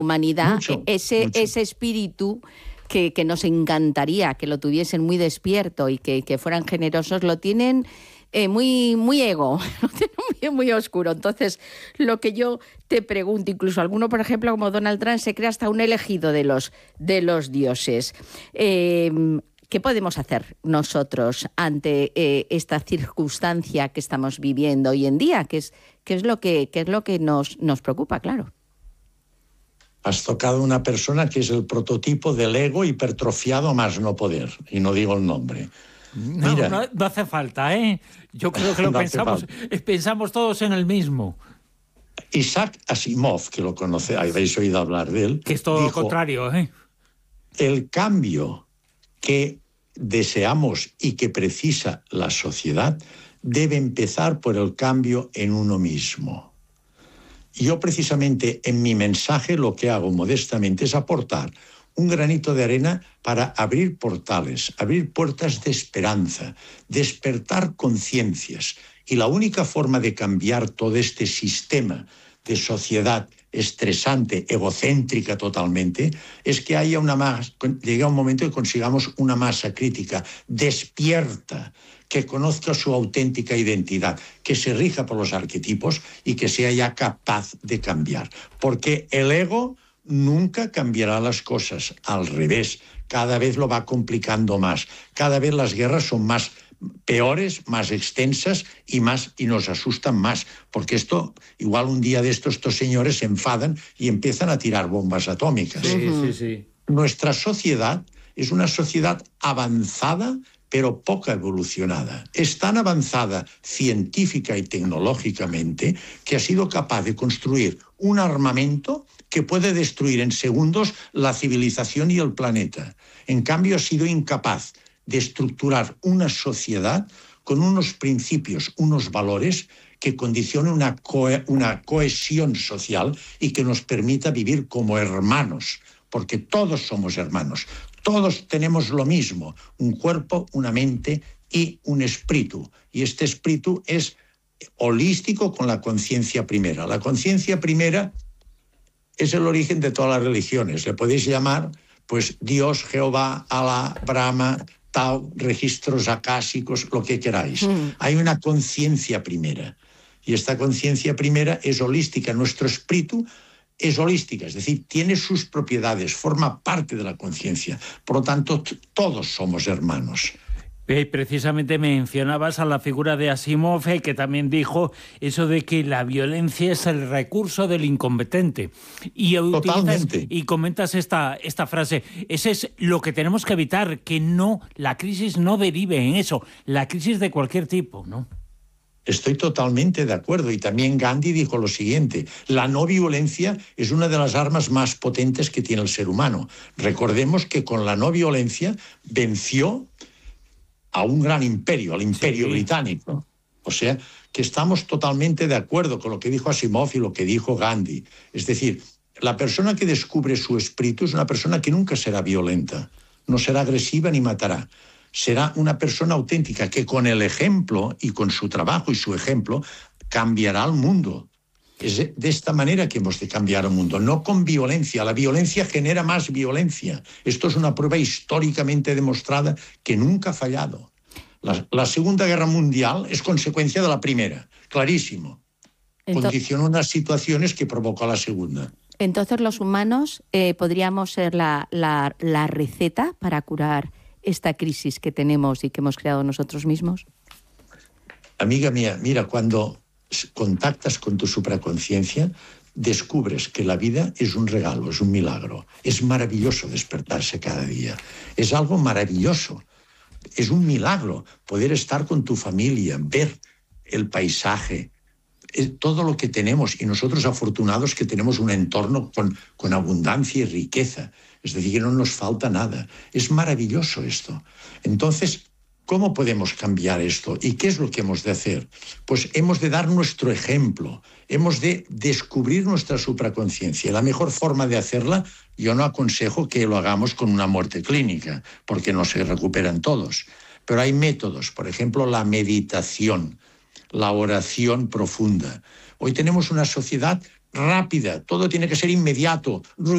humanidad, mucho. ese espíritu que nos encantaría que lo tuviesen muy despierto y que fueran generosos, lo tienen muy, muy ego, lo tienen muy oscuro. Entonces, lo que yo te pregunto, incluso alguno, por ejemplo, como Donald Trump, se cree hasta un elegido de los dioses. ¿Qué podemos hacer nosotros ante esta circunstancia que estamos viviendo hoy en día? ¿Qué es lo que nos preocupa, claro? Has tocado una persona que es el prototipo del ego hipertrofiado a más no poder, y no digo el nombre. No hace falta, ¿eh? Yo creo que lo pensamos todos en el mismo. Isaac Asimov, que lo conoce, habéis oído hablar de él. Que es todo lo contrario, ¿eh? El cambio que deseamos y que precisa la sociedad debe empezar por el cambio en uno mismo. Yo precisamente en mi mensaje lo que hago modestamente es aportar un granito de arena para abrir portales, abrir puertas de esperanza, despertar conciencias. Y la única forma de cambiar todo este sistema de sociedad estresante, egocéntrica totalmente, es que haya llegue un momento que consigamos una masa crítica despierta, que conozca su auténtica identidad, que se rija por los arquetipos y que sea ya capaz de cambiar. Porque el ego nunca cambiará las cosas, al revés, cada vez lo va complicando más, cada vez las guerras son más peores, más extensas y nos asustan más, porque igual un día de estos señores se enfadan y empiezan a tirar bombas atómicas. Sí. Nuestra sociedad es una sociedad avanzada, pero poco evolucionada. Es tan avanzada científica y tecnológicamente que ha sido capaz de construir un armamento que puede destruir en segundos la civilización y el planeta. En cambio, ha sido incapaz de estructurar una sociedad con unos principios, unos valores que condicionen una cohesión social y que nos permita vivir como hermanos, porque todos somos hermanos. Todos tenemos lo mismo, un cuerpo, una mente y un espíritu. Y este espíritu es holístico con la conciencia primera. La conciencia primera es el origen de todas las religiones. Le podéis llamar, pues, Dios, Jehová, Alá, Brahma, Tao, registros acásicos, lo que queráis. Hay una conciencia primera. Y esta conciencia primera es holística. Nuestro espíritu es holística, es decir, tiene sus propiedades, forma parte de la conciencia. Por lo tanto, todos somos hermanos. Precisamente mencionabas a la figura de Asimov, que también dijo eso de que la violencia es el recurso del incompetente. Y Totalmente. Y comentas esta frase. Ese es lo que tenemos que evitar, que la crisis no derive en eso, la crisis de cualquier tipo, ¿no? Estoy totalmente de acuerdo. Y también Gandhi dijo lo siguiente: la no violencia es una de las armas más potentes que tiene el ser humano. Recordemos que con la no violencia venció a un gran imperio, al imperio británico. O sea, que estamos totalmente de acuerdo con lo que dijo Asimov y lo que dijo Gandhi. Es decir, la persona que descubre su espíritu es una persona que nunca será violenta, no será agresiva ni matará. Será una persona auténtica que con el ejemplo y con su trabajo y su ejemplo cambiará el mundo. Es de esta manera que hemos de cambiar el mundo, no con violencia. La violencia genera más violencia. Esto es una prueba históricamente demostrada que nunca ha fallado. La Segunda Guerra Mundial es consecuencia de la primera, clarísimo. Condicionó unas situaciones que provocó la segunda. Entonces, los humanos podríamos ser la receta para curar esta crisis que tenemos y que hemos creado nosotros mismos. Amiga mía, mira, cuando contactas con tu supraconciencia, descubres que la vida es un regalo, es un milagro. Es maravilloso despertarse cada día. Es algo maravilloso. Es un milagro poder estar con tu familia, ver el paisaje, todo lo que tenemos. Y nosotros afortunados que tenemos un entorno con abundancia y riqueza. Es decir, que no nos falta nada. Es maravilloso esto. Entonces, ¿cómo podemos cambiar esto? ¿Y qué es lo que hemos de hacer? Pues hemos de dar nuestro ejemplo, hemos de descubrir nuestra supraconciencia. La mejor forma de hacerla, yo no aconsejo que lo hagamos con una muerte clínica, porque no se recuperan todos. Pero hay métodos, por ejemplo, la meditación, la oración profunda. Hoy tenemos una sociedad rápida, todo tiene que ser inmediato,